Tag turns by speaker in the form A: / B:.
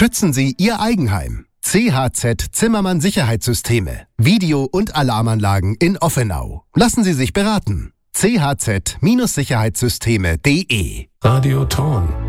A: Schützen Sie Ihr Eigenheim. CHZ Zimmermann Sicherheitssysteme. Video- und Alarmanlagen in Offenau. Lassen Sie sich beraten. chz-sicherheitssysteme.de
B: Radio Thorn.